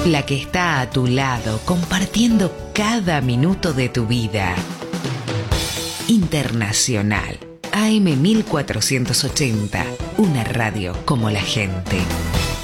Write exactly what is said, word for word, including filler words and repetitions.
La que está a tu lado, compartiendo cada minuto de tu vida. Internacional, A M mil cuatrocientos ochenta, una radio como la gente.